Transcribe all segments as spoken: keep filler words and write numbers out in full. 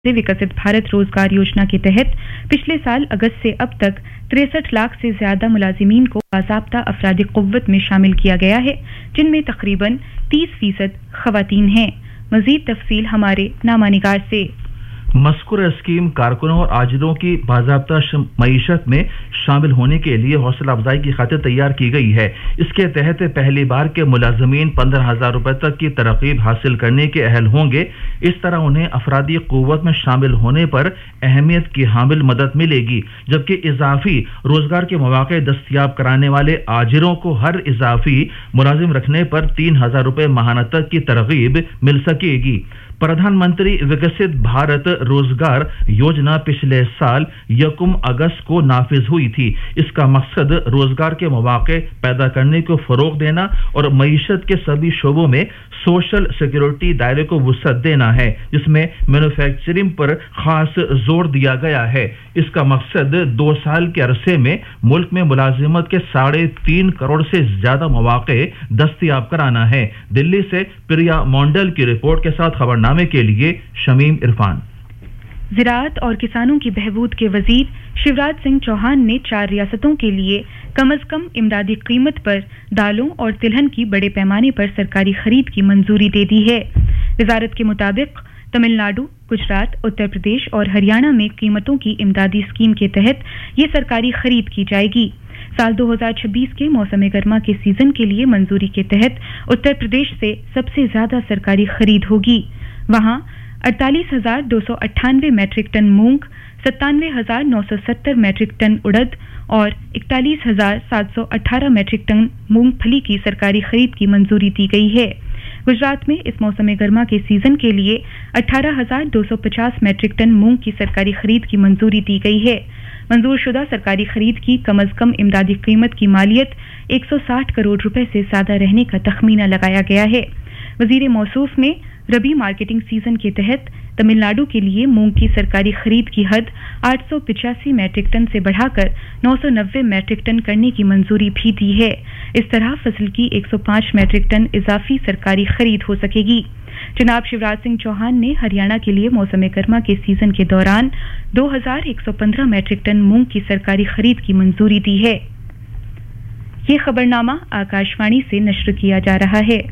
विकसित भारत रोजगार योजना के तहत पिछले साल अगस्त से अब तक तिरसठ लाख से ज्यादा मुलाजिमीन को बाज़ाब्ता अफरादी क़ुव्वत में शामिल किया गया है, जिनमें तकरीबन तीस फीसद ख़वातीन हैं। मज़ीद तफसील हमारे नामानिगार से। मज़कूर स्कीम कारकुनों और आजिरों की बाज़ाब्ता मईशत में शामिल होने के लिए हौसला अफजाई की खातिर तैयार की गई है। इसके तहत पहली बार के मुलाजमीन पंद्रह हजार रुपए तक की तरकीब हासिल करने के अहल होंगे। इस तरह उन्हें अफरादी क़ुव्वत में शामिल होने पर अहमियत की हामिल मदद मिलेगी, जबकि इजाफी रोजगार के मौके दस्तयाब कराने वाले आजिरों को हर इजाफी मुलाजिम रखने पर तीन हजार रुपए माहाना तक की तरकीब मिल सकेगी। प्रधानमंत्री विकसित भारत रोजगार योजना पिछले साल यकम अगस्त को नाफिज हुई थी। इसका मकसद रोजगार के मौके पैदा करने को फरोग देना और मईशत के सभी शोबों में सोशल सिक्योरिटी दायरे को वुसअत देना है, जिसमें मैन्युफैक्चरिंग पर खास जोर दिया गया है। इसका मकसद दो साल के अरसे में मुल्क में मुलाजिमत के साढ़े तीन करोड़ से ज्यादा मौके दस्तयाब कराना है। दिल्ली से प्रिया मोंडल की रिपोर्ट के साथ खबरनामे के लिए शमीम इरफान। ज़राअत और किसानों की बहबूद के वजीर शिवराज सिंह चौहान ने चार रियासतों के लिए कम अज कम इमदादी कीमत पर दालों और तिलहन की बड़े पैमाने पर सरकारी खरीद की मंजूरी दे दी है। वजारत के मुताबिक तमिलनाडु, गुजरात, उत्तर प्रदेश और हरियाणा में कीमतों की इमदादी स्कीम के तहत ये सरकारी खरीद की जाएगी। साल दो हज़ार छब्बीस के मौसम गर्मा के सीजन के लिए मंजूरी के तहत उत्तर प्रदेश से सबसे ज्यादा सरकारी खरीद होगी। वहां अड़तालीस हजार दो सौ अट्ठानवे मैट्रिक टन मूंग, सत्तानवे हजार नौ सौ सत्तर मैट्रिक टन उड़द और इकतालीस हजार सात सौ अठारह मैट्रिक टन मूंगफली की सरकारी खरीद की मंजूरी दी गई है। गुजरात में इस मौसम गर्मा के सीजन के लिए अठारह हजार दो सौ पचास मैट्रिक टन मूंग की सरकारी खरीद की मंजूरी दी गई है। मंजूर शुदा सरकारी खरीद की कम अज कम इमदादी कीमत की मालियत एक सौ साठ करोड़ रुपए से ज्यादा रहने का तखमीना लगाया गया है। वजीर मौसूफ ने रबी मार्केटिंग सीजन के तहत तमिलनाडु के लिए मूंग की सरकारी खरीद की हद आठ सौ पिचासी मैट्रिक टन से बढ़ाकर नौ सौ नब्बे मैट्रिक टन करने की मंजूरी भी दी है। इस तरह फसल की एक सौ पाँच मैट्रिक टन इजाफी सरकारी खरीद हो सकेगी। जनाब शिवराज सिंह चौहान ने हरियाणा के लिए मौसम गर्मा के सीजन के दौरान दो हजार एक सौ पंद्रह मैट्रिक टन मूंग की सरकारी खरीद की मंजूरी दी है। ये खबरनामा आकाशवाणी से नश्र किया जा रहा है।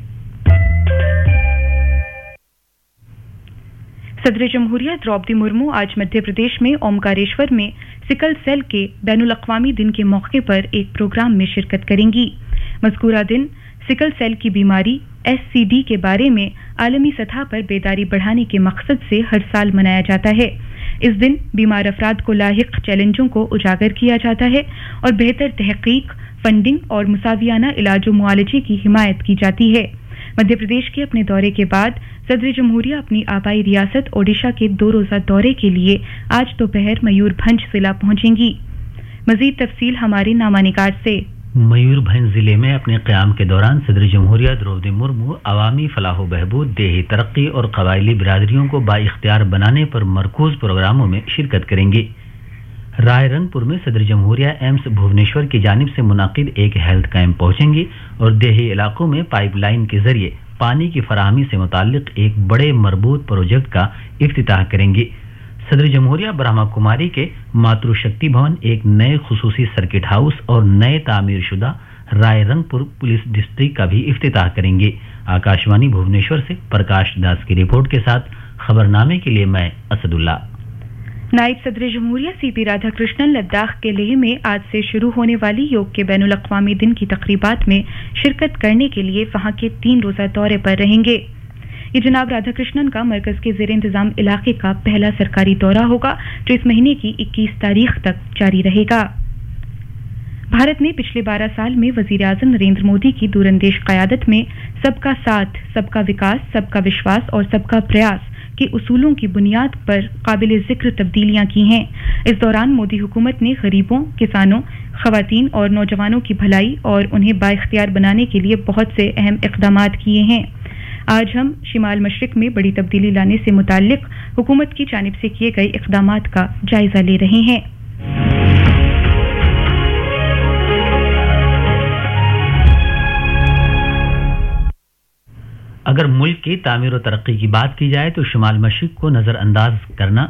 सदर जमहूरिया द्रौपदी मुर्मू आज मध्य प्रदेश में ओमकारेश्वर में सिकल सेल के बैनुल अक़वामी दिन के मौके पर एक प्रोग्राम में शिरकत करेंगी। मज़कूरा दिन सिकल सेल की बीमारी एस सी डी के बारे में आलमी सतह पर बेदारी बढ़ाने के मकसद से हर साल मनाया जाता है। इस दिन बीमार अफराद को लाहिक चैलेंजों को उजागर किया जाता है और बेहतर तहकीक, फंडिंग और मुसावियाना इलाज व मुआलजे की हिमायत की जाती है। मध्य प्रदेश के अपने दौरे के बाद सदर जमहूरिया अपनी आबाई रियासत ओडिशा के दो रोजा दौरे के लिए आज दोपहर मयूरभंज जिला पहुंचेंगी। मजीद तफसील हमारे नामानिगार से। मयूरभंज जिले में अपने क़याम के दौरान सदर जमहूरिया द्रौपदी मुर्मू अवामी फलाह बहबूद, देही तरक्की और कबायली बिरादरियों को बाइख्तियार बनाने पर मरकूज प्रोग्रामों में शिरकत करेंगी। रायरंगपुर में सदर जमहूरिया एम्स भुवनेश्वर की जानिब से मुनाकिद एक हेल्थ कैंप पहुंचेंगी और देही इलाकों में पाइपलाइन के जरिए पानी की फराहमी से मुताल्लिक एक बड़े मरबूत प्रोजेक्ट का इफ्तिताह करेंगी। सदर जमहूरिया ब्रह्मा कुमारी के मातृशक्ति भवन, एक नए खुसूसी सर्किट हाउस और नए तामीर शुदा रायरंगपुर पुलिस डिस्ट्रिक्ट का भी इफ्तिताह करेंगे। आकाशवाणी भुवनेश्वर से प्रकाश दास की रिपोर्ट के साथ खबरनामे के लिए मैं असदुल्ला। नायब सदर जमहूरिया सी पी राधाकृष्णन लद्दाख के लेह में आज से शुरू होने वाली योग के बैनुल अक़वामी दिन की तकरीबात में शिरकत करने के लिए वहां के तीन रोजा दौरे पर रहेंगे। ये जनाब राधाकृष्णन का मरकज के ज़ेर इंतजाम इलाके का पहला सरकारी दौरा होगा, जो इस महीने की इक्कीस तारीख तक जारी रहेगा। भारत ने पिछले बारह साल में वजीर आज़म नरेंद्र मोदी की दूरंदेश क़यादत में सबका साथ, सबका विकास, सबका विश्वास और सबका प्रयास के उसूलों की बुनियाद पर काबिल ज़िक्र तब्दीलियां की हैं। इस दौरान मोदी हुकूमत ने गरीबों, किसानों, ख़वातीन और नौजवानों की भलाई और उन्हें बाइख्तियार बनाने के लिए बहुत से अहम इक़दामात किए हैं। आज हम शिमाल मशरिक़ में बड़ी तब्दीली लाने से मुताल्लिक़ हुकूमत की जानिब से किए गए इक़दामात का जायज़ा ले रहे हैं। اگر ملک کی تعمیر و ترقی کی بات کی جائے تو شمال مشرق کو نظر انداز کرنا